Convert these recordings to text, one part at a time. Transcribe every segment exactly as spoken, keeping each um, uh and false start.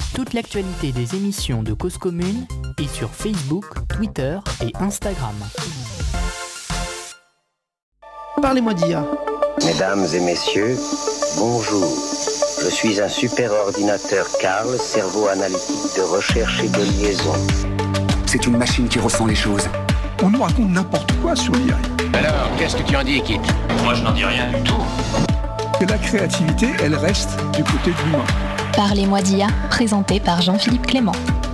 Toute l'actualité des émissions de Cause Commune est sur Facebook, Twitter et Instagram. Parlez-moi d'I A. Mesdames et messieurs, bonjour. Je suis un super ordinateur Carl, cerveau analytique de recherche et de liaison. C'est une machine qui ressent les choses. On nous raconte n'importe quoi sur l'I A. Alors, qu'est-ce que tu en dis, Kit? Moi, je n'en dis rien du tout. Que la créativité, elle reste du côté de l'humain. Parlez-moi d'I A, présenté par Jean-Philippe Clément.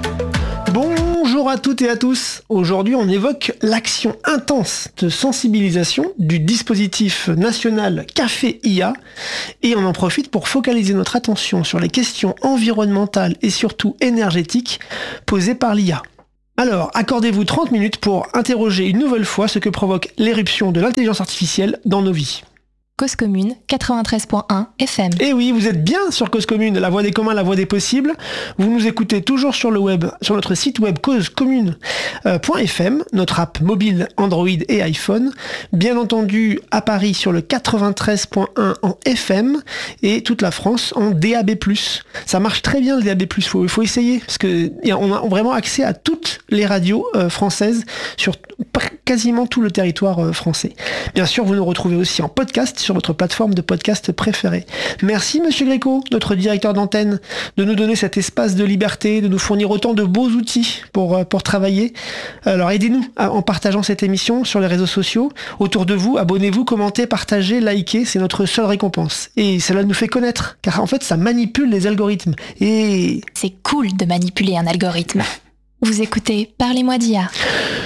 Bonjour à toutes et à tous. Aujourd'hui, on évoque l'action intense de sensibilisation du dispositif national Café I A et on en profite pour focaliser notre attention sur les questions environnementales et surtout énergétiques posées par l'I A. Alors, accordez-vous trente minutes pour interroger une nouvelle fois ce que provoque l'éruption de l'intelligence artificielle dans nos vies. Cause Commune, quatre-vingt-treize point un F M. Et oui, vous êtes bien sur Cause Commune, la voix des communs, la voix des possibles. Vous nous écoutez toujours sur le web, sur notre site web cause commune point f m, notre app mobile Android et iPhone. Bien entendu, à Paris sur le quatre-vingt-treize point un en F M et toute la France en D A B plus. Ça marche très bien le D A B plus, il faut, faut essayer, parce qu'on a vraiment accès à toutes les radios euh, françaises sur quasiment tout le territoire euh, français. Bien sûr, vous nous retrouvez aussi en podcast sur votre plateforme de podcast préférée. Merci Monsieur Gréco, notre directeur d'antenne, de nous donner cet espace de liberté, de nous fournir autant de beaux outils pour, pour travailler. Alors aidez-nous en partageant cette émission sur les réseaux sociaux, autour de vous, abonnez-vous, commentez, partagez, likez, c'est notre seule récompense. Et cela nous fait connaître, car en fait ça manipule les algorithmes. Et... c'est cool de manipuler un algorithme. Vous écoutez Parlez-moi d'I A.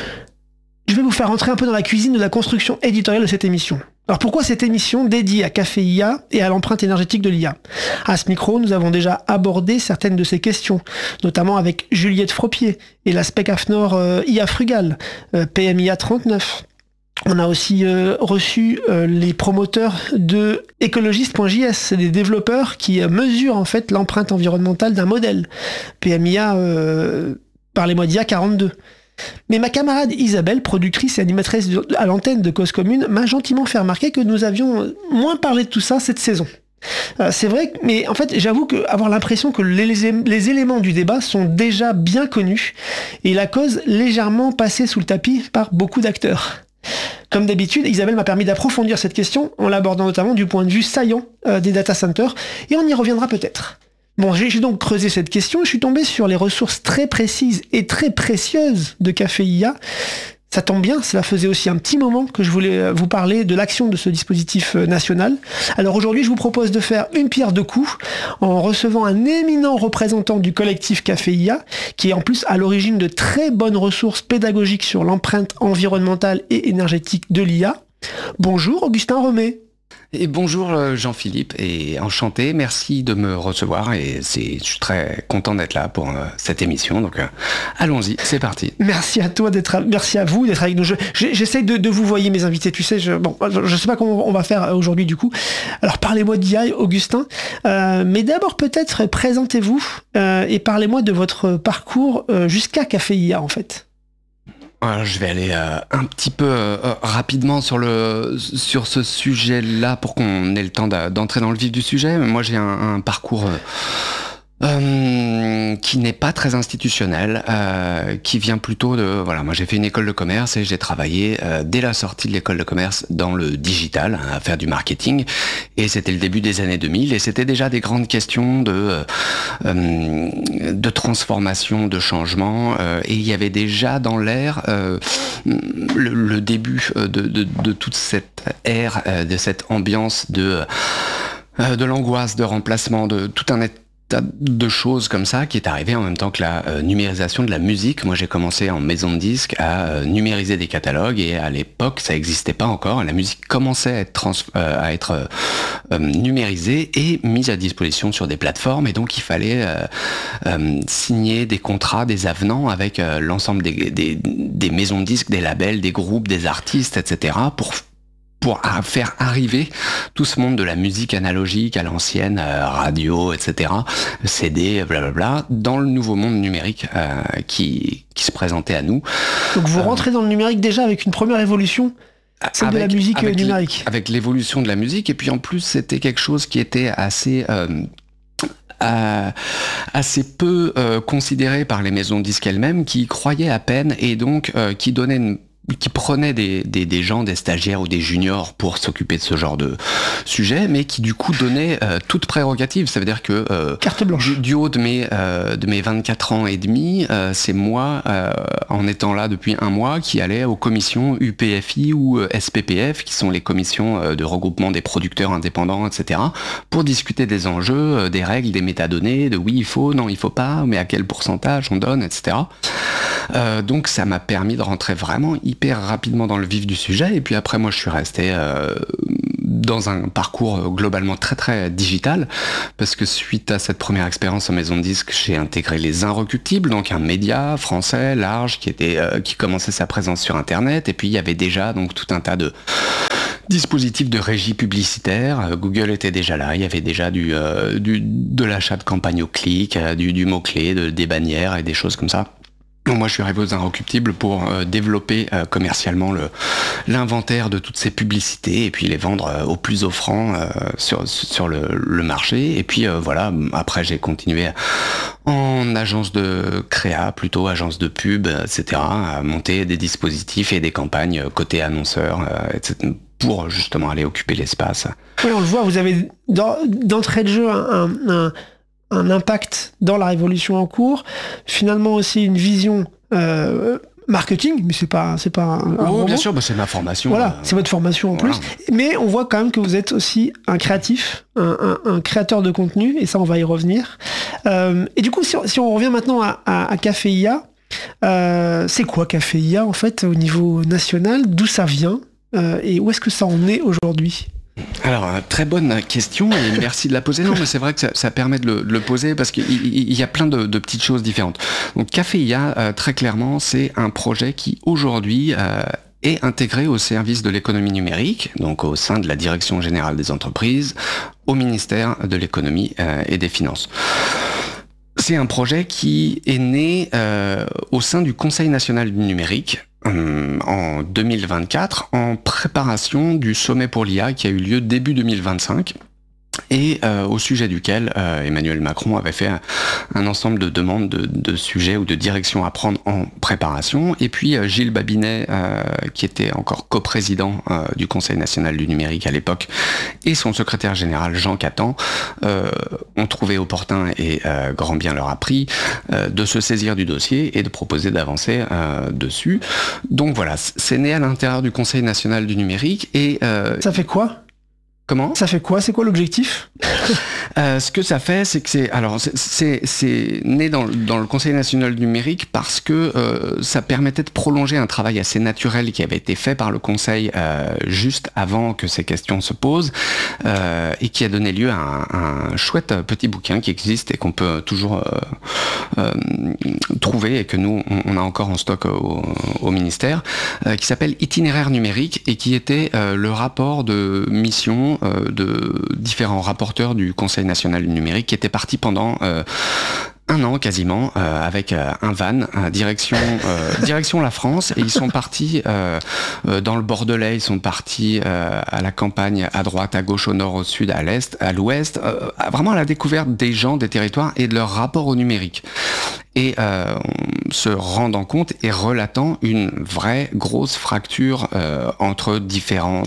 Je vais vous faire rentrer un peu dans la cuisine de la construction éditoriale de cette émission. Alors pourquoi cette émission dédiée à Café I A et à l'empreinte énergétique de l'I A ? À ce micro, nous avons déjà abordé certaines de ces questions, notamment avec Juliette Fropier et l'aspect AFNOR euh, I A Frugal, euh, P M I A trente-neuf. On a aussi euh, reçu euh, les promoteurs de écologiste point j s, c'est des développeurs qui euh, mesurent en fait l'empreinte environnementale d'un modèle, P M I A, euh, parlez-moi d'I A quarante-deux. Mais ma camarade Isabelle, productrice et animatrice à l'antenne de Cause Commune, m'a gentiment fait remarquer que nous avions moins parlé de tout ça cette saison. Euh, c'est vrai, mais en fait, j'avoue que avoir l'impression que les, les éléments du débat sont déjà bien connus et la cause légèrement passée sous le tapis par beaucoup d'acteurs. Comme d'habitude, Isabelle m'a permis d'approfondir cette question en l'abordant notamment du point de vue saillant euh, des data centers et on y reviendra peut-être. Bon, j'ai, j'ai donc creusé cette question et je suis tombé sur les ressources très précises et très précieuses de Café I A. Ça tombe bien, cela faisait aussi un petit moment que je voulais vous parler de l'action de ce dispositif national. Alors aujourd'hui, je vous propose de faire une pierre deux coups en recevant un éminent représentant du collectif Café I A, qui est en plus à l'origine de très bonnes ressources pédagogiques sur l'empreinte environnementale et énergétique de l'I A. Bonjour Augustin Romet. Et bonjour Jean-Philippe, et enchanté, merci de me recevoir, et c'est, je suis très content d'être là pour euh, cette émission, donc euh, allons-y, c'est parti. Merci à toi d'être, merci à vous d'être avec nous. Je, j'essaye de, de vous voyer mes invités, tu sais, je, bon, je sais pas comment on va faire aujourd'hui du coup. Alors parlez-moi d'I A, Augustin, euh, mais d'abord peut-être présentez-vous euh, et parlez-moi de votre parcours euh, jusqu'à Café I A en fait. Alors, je vais aller euh, un petit peu euh, rapidement sur le sur ce sujet-là pour qu'on ait le temps d'entrer dans le vif du sujet. Moi, j'ai un, un parcours euh, euh, qui n'est pas très institutionnel, euh, qui vient plutôt de voilà. Moi, j'ai fait une école de commerce et j'ai travaillé euh, dès la sortie de l'école de commerce dans le digital, hein, à faire du marketing. Et c'était le début des années deux mille et c'était déjà des grandes questions de euh, de transformation, de changement. Euh, et il y avait déjà dans l'air euh, le, le début de, de, de toute cette ère, euh, de cette ambiance de euh, de l'angoisse, de remplacement, de tout un état de choses comme ça qui est arrivé en même temps que la euh, numérisation de la musique. Moi j'ai commencé en maison de disques à euh, numériser des catalogues et à l'époque ça n'existait pas encore. La musique commençait à être, trans- euh, à être euh, euh, numérisée et mise à disposition sur des plateformes et donc il fallait euh, euh, signer des contrats, des avenants avec euh, l'ensemble des, des, des maisons de disques, des labels, des groupes, des artistes, et cetera pour pour faire arriver tout ce monde de la musique analogique à l'ancienne, euh, radio, et cetera, C D, blablabla, dans le nouveau monde numérique euh, qui, qui se présentait à nous. Donc vous rentrez euh, dans le numérique déjà avec une première évolution, celle avec, de la musique avec numérique. Avec l'évolution de la musique, et puis en plus c'était quelque chose qui était assez... Euh, Euh, assez peu euh, considéré par les maisons de disques elles-mêmes, qui y croyaient à peine et donc euh, qui donnaient une qui prenaient des, des, des gens, des stagiaires ou des juniors pour s'occuper de ce genre de sujet, mais qui du coup donnaient euh, toute prérogative. Ça veut dire que euh, carte blanche. Du, du haut de mes, euh, de mes vingt-quatre ans et demi, euh, c'est moi, euh, en étant là depuis un mois, qui allais aux commissions U P F I ou euh, S P P F, qui sont les commissions euh, de regroupement des producteurs indépendants, et cetera, pour discuter des enjeux, euh, des règles, des métadonnées, de oui, il faut, non, il faut pas, mais à quel pourcentage on donne, et cetera. Euh, donc ça m'a permis de rentrer vraiment hyper rapidement dans le vif du sujet, et puis après moi je suis resté euh, dans un parcours globalement très très digital, parce que suite à cette première expérience en maison de disques, j'ai intégré Les Inrecuptibles, donc un média français large qui était euh, qui commençait sa présence sur internet, et puis il y avait déjà donc tout un tas de dispositif de régie publicitaire. Google était déjà là, il y avait déjà du, euh, du de l'achat de campagne au clic, du, du mot-clé, de, des bannières et des choses comme ça. Donc moi je suis arrivé aux Inrecuptibles pour euh, développer euh, commercialement le, l'inventaire de toutes ces publicités et puis les vendre euh, au plus offrant euh, sur, sur le, le marché. Et puis euh, voilà, après j'ai continué en agence de créa, plutôt agence de pub, et cetera, à monter des dispositifs et des campagnes côté annonceurs, euh, et cetera, pour justement aller occuper l'espace. Oui, on le voit, vous avez d'entrée de jeu un... un, un... un impact dans la révolution en cours, finalement aussi une vision euh, marketing, mais c'est pas c'est pas un, un oh, bien roman. sûr, bah c'est ma formation. Voilà, euh, c'est votre formation en voilà. plus. Mais on voit quand même que vous êtes aussi un créatif, un, un, un créateur de contenu, et ça on va y revenir. Euh, et du coup, si, si on revient maintenant à, à, à Café I A, euh, c'est quoi Café I A en fait au niveau national? D'où ça vient euh, et où est-ce que ça en est aujourd'hui? Alors, très bonne question et merci de la poser. Non, mais c'est vrai que ça, ça permet de le, de le poser parce qu'il il y a plein de, de petites choses différentes. Donc, Café I A, euh, très clairement, c'est un projet qui, aujourd'hui, euh, est intégré au service de l'économie numérique, donc au sein de la Direction Générale des Entreprises, au ministère de l'Économie euh, et des Finances. C'est un projet qui est né euh, au sein du Conseil national du numérique, en deux mille vingt-quatre, en préparation du sommet pour l'I A qui a eu lieu début deux mille vingt-cinq, et euh, au sujet duquel euh, Emmanuel Macron avait fait un, un ensemble de demandes de, de sujets ou de directions à prendre en préparation. Et puis euh, Gilles Babinet, euh, qui était encore coprésident euh, du Conseil national du numérique à l'époque, et son secrétaire général Jean Catan euh, ont trouvé opportun, et euh, grand bien leur a pris, euh, de se saisir du dossier et de proposer d'avancer euh, dessus. Donc voilà, c'est né à l'intérieur du Conseil national du numérique. Et euh, ça fait quoi ? Comment ? Ça fait quoi ? C'est quoi l'objectif ? euh, Ce que ça fait, c'est que c'est alors c'est, c'est, c'est né dans, dans le Conseil national du numérique parce que euh, ça permettait de prolonger un travail assez naturel qui avait été fait par le Conseil euh, juste avant que ces questions se posent euh, et qui a donné lieu à un, un chouette petit bouquin qui existe et qu'on peut toujours euh, euh, trouver et que nous on, on a encore en stock au, au ministère, euh, qui s'appelle Itinéraire numérique et qui était euh, le rapport de mission de différents rapporteurs du Conseil national du numérique qui étaient partis pendant euh, un an quasiment euh, avec euh, un van euh, direction euh, direction la France, et ils sont partis euh, euh, dans le Bordelais, ils sont partis euh, à la campagne, à droite, à gauche, au nord, au sud, à l'est, à l'ouest, euh, vraiment à la découverte des gens, des territoires et de leur rapport au numérique. Et euh, se rendant compte et relatant une vraie grosse fracture euh, entre différents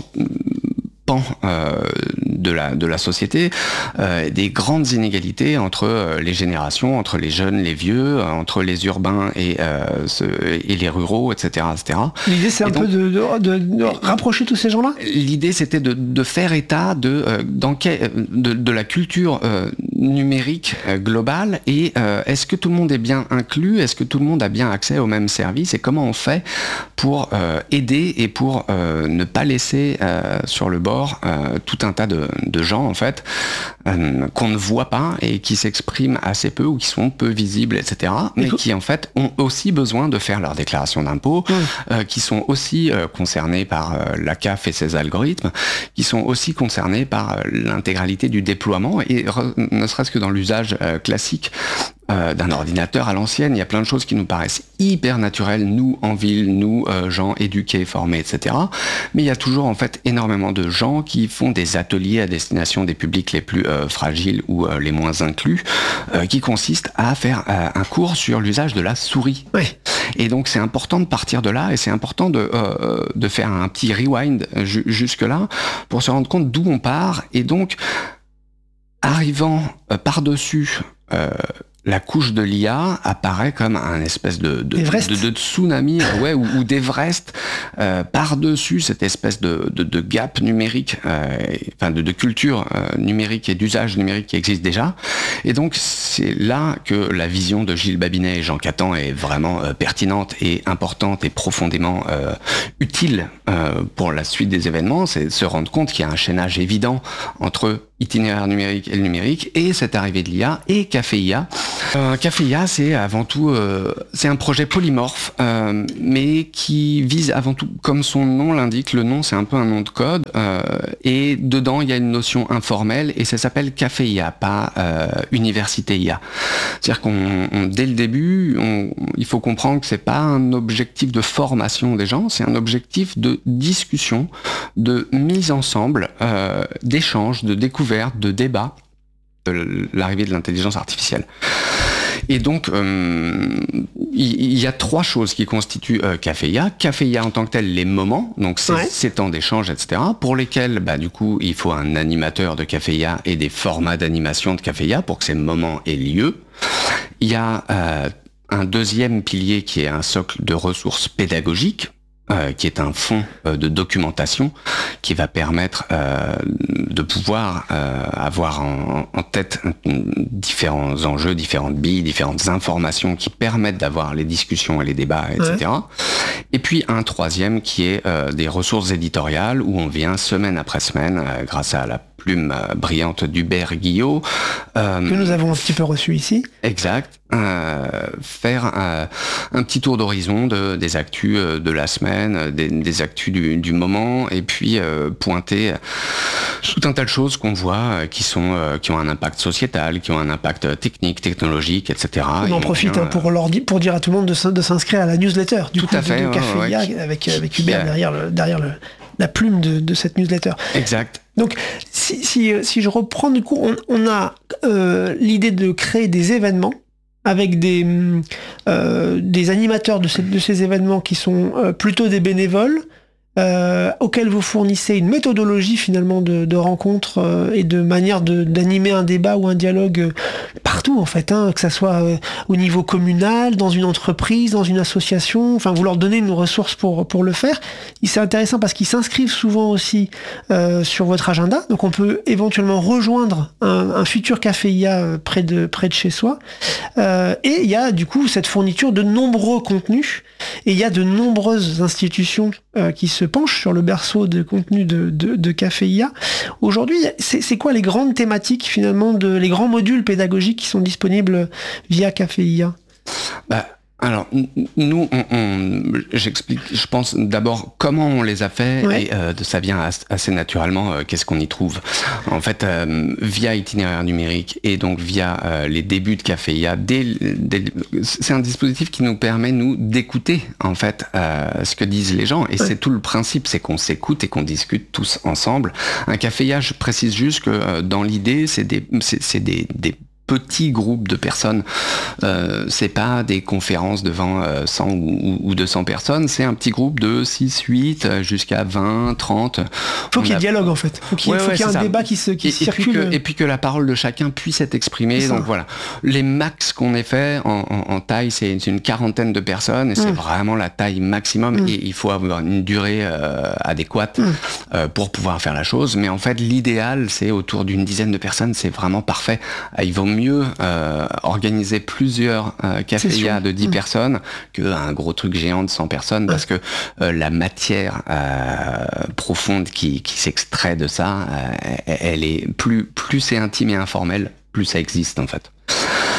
pans euh, de la de la société, euh, des grandes inégalités entre euh, les générations, entre les jeunes, les vieux, euh, entre les urbains et euh, ce, et les ruraux, et cetera, et cetera. L'idée, c'est un donc, peu de, de, de, de rapprocher tous ces gens-là. L'idée, c'était de, de faire état de euh, de, de la culture euh, numérique euh, globale, et euh, est-ce que tout le monde est bien inclus, est-ce que tout le monde a bien accès aux mêmes services, et comment on fait pour euh, aider et pour euh, ne pas laisser euh, sur le bord Euh, tout un tas de, de gens en fait euh, qu'on ne voit pas et qui s'expriment assez peu ou qui sont peu visibles, et cetera, mais qui en fait ont aussi besoin de faire leur déclaration d'impôt, mmh. euh, qui sont aussi euh, concernés par euh, la C A F et ses algorithmes, qui sont aussi concernés par euh, l'intégralité du déploiement, et re, ne serait-ce que dans l'usage euh, classique euh, d'un ordinateur à l'ancienne. Il y a plein de choses qui nous paraissent hyper naturelles, nous en ville, nous euh, gens éduqués, formés, et cetera. Mais il y a toujours en fait énormément de gens qui font des ateliers à destination des publics les plus euh, fragiles ou euh, les moins inclus, euh, qui consistent à faire euh, un cours sur l'usage de la souris. Oui. Et donc c'est important de partir de là, et c'est important de, euh, de faire un petit rewind ju- jusque-là pour se rendre compte d'où on part. Et donc, arrivant euh, par-dessus euh, la couche de l'I A apparaît comme un espèce de, de, de, de tsunami, ouais, ou, ou d'Everest euh, par-dessus cette espèce de, de, de gap numérique, euh, enfin de, de culture euh, numérique et d'usage numérique qui existe déjà. Et donc c'est là que la vision de Gilles Babinet et Jean Catan est vraiment euh, pertinente et importante et profondément euh, utile euh, pour la suite des événements. C'est de se rendre compte qu'il y a un chaînage évident entre itinéraire numérique et le numérique, et cette arrivée de l'I A et Café I A. Euh, Café I A, c'est avant tout, euh, c'est un projet polymorphe, euh, mais qui vise avant tout, comme son nom l'indique, le nom c'est un peu un nom de code, euh, et dedans il y a une notion informelle, et ça s'appelle Café I A, pas euh, Université I A. C'est-à-dire qu'on, on, dès le début, on, il faut comprendre que c'est pas un objectif de formation des gens, c'est un objectif de discussion, de mise ensemble, euh, d'échange, de découverte, de débat de l'arrivée de l'intelligence artificielle. Et donc, euh, il y, y a trois choses qui constituent euh, Café I A. Café I A en tant que tel, les moments, donc ces, ouais. ces temps d'échange, et cetera, pour lesquels, bah, du coup, il faut un animateur de Café I A et des formats d'animation de Café I A pour que ces moments aient lieu. Il y a euh, un deuxième pilier qui est un socle de ressources pédagogiques, Euh, qui est un fonds euh, de documentation qui va permettre euh, de pouvoir euh, avoir en, en tête différents enjeux, différentes billes, différentes informations qui permettent d'avoir les discussions et les débats, et cetera. Ouais. Et puis un troisième qui est euh, des ressources éditoriales où on vient semaine après semaine, euh, grâce à la plume euh, brillante d'Hubert Guillot, euh, que nous avons un petit peu reçu ici. Exact. Euh, faire euh, un petit tour d'horizon de, des actus euh, de la semaine, des, des actus du, du moment, et puis euh, pointer tout un tas de choses qu'on voit euh, qui sont euh, qui ont un impact sociétal, qui ont un impact technique, technologique, et cetera. On en et profite bien, pour, leur di- pour dire à tout le monde de, de s'inscrire à la newsletter du tout coup, à fait, de, de ouais, Café ouais, I A qui, avec, avec Hubert a... derrière, le, derrière le, la plume de, de cette newsletter. Exact. Donc, si, si, si je reprends, du coup, on, on a euh, l'idée de créer des événements avec des, euh, des animateurs de, ces, de ces événements qui sont euh, plutôt des bénévoles, euh, auxquels vous fournissez une méthodologie finalement de, de rencontres euh, et de manière de, d'animer un débat ou un dialogue euh, partout en fait, hein, que ça soit euh, au niveau communal, dans une entreprise, dans une association, enfin vous leur donnez une ressource pour, pour le faire. Et c'est intéressant parce qu'ils s'inscrivent souvent aussi euh, sur votre agenda, donc on peut éventuellement rejoindre un, un futur Café I A près de, près de chez soi. Euh, et il y a du coup cette fourniture de nombreux contenus, et il y a de nombreuses institutions euh, qui se penchent sur le berceau de contenu de, de, de Café I A. Aujourd'hui, c'est, c'est quoi les grandes thématiques finalement, de, les grands modules pédagogiques qui sont disponibles via Café I A? Bah, alors, nous, on, on, j'explique, je pense d'abord comment on les a fait, ouais. et euh, ça vient assez naturellement, euh, qu'est-ce qu'on y trouve. En fait, euh, via itinéraire numérique et donc via euh, les débuts de Café I A, dès, dès, c'est un dispositif qui nous permet, nous, d'écouter, en fait, euh, ce que disent les gens. Et ouais. c'est tout le principe, c'est qu'on s'écoute et qu'on discute tous ensemble. Un Café I A, je précise juste que euh, dans l'idée, c'est des, c'est, c'est des, des petits groupes de personnes, euh, c'est pas des conférences devant euh, cent ou, ou deux cents personnes, c'est un petit groupe de six, huit jusqu'à vingt, trente. Faut qu'il y ait a... dialogue en fait, faut qu'il, ouais, faut ouais, qu'il y ait un ça. débat qui se qui et, circule. Et puis, que, et puis que la parole de chacun puisse être exprimée, donc voilà. Les max qu'on ait fait en, en, en taille, c'est, c'est une quarantaine de personnes, et c'est mmh. vraiment la taille maximum, mmh. et il faut avoir une durée euh, adéquate mmh. euh, pour pouvoir faire la chose, mais en fait l'idéal c'est autour d'une dizaine de personnes, c'est vraiment parfait. Il vaut mieux euh, organiser plusieurs euh, Café I A de dix mmh. personnes qu'un gros truc géant de cent personnes, parce que euh, la matière euh, profonde qui, qui s'extrait de ça, euh, elle est plus, plus c'est intime et informel, plus ça existe en fait.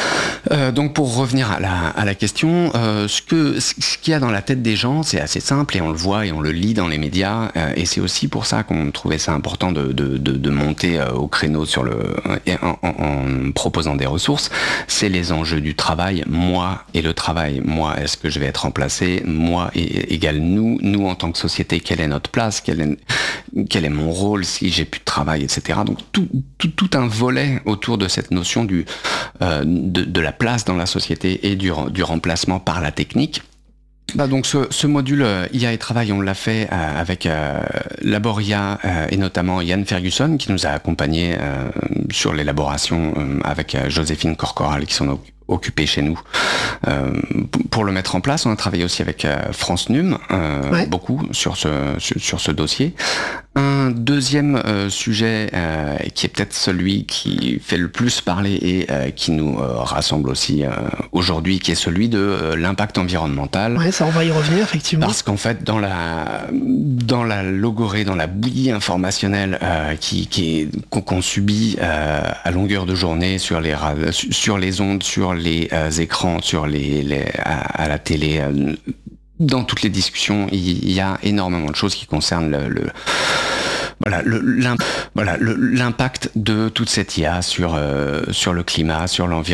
Euh, donc pour revenir à la, à la question, euh, ce que ce qu'il y a dans la tête des gens, c'est assez simple et on le voit et on le lit dans les médias euh, et c'est aussi pour ça qu'on trouvait ça important de, de, de, de monter euh, au créneau sur le en, en, en proposant des ressources. C'est les enjeux du travail, moi et le travail. Moi, est-ce que je vais être remplacé ? Moi et, égale nous. Nous en tant que société, quelle est notre place ? Quel est, quel est mon rôle si j'ai plus de travail, et cetera. Donc tout, tout, tout un volet autour de cette notion du euh, de, de la place dans la société et du, du remplacement par la technique. Bah donc ce, ce module euh, I A et travail, on l'a fait euh, avec euh, Laboria euh, et notamment Yann Ferguson qui nous a accompagnés euh, sur l'élaboration euh, avec euh, Joséphine Corcoral qui sont occupés chez nous euh, pour le mettre en place. On a travaillé aussi avec euh, France Num euh, ouais. beaucoup sur ce sur, sur ce dossier. Un deuxième euh, sujet euh, qui est peut-être celui qui fait le plus parler et euh, qui nous euh, rassemble aussi euh, aujourd'hui, qui est celui de euh, l'impact environnemental. Ouais, ça on va y revenir effectivement. Parce qu'en fait, dans la dans la logorée, dans la bouillie informationnelle euh, qui qui est qu'on, qu'on subit euh, à longueur de journée sur les sur les ondes, sur les euh, écrans, sur les, les à, à la télé. Euh, Dans toutes les discussions, il y a énormément de choses qui concernent le, le voilà, le, l'imp, voilà le, l'impact de toute cette I A sur euh, sur le climat, sur l'environnement.